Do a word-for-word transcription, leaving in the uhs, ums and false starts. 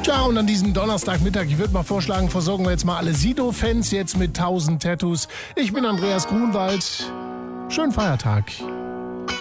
Ja, und an diesem Donnerstagmittag, ich würde mal vorschlagen, versorgen wir jetzt mal alle Sido-Fans jetzt mit tausend Tattoos. Ich bin Andreas Grunwald. Schönen Feiertag.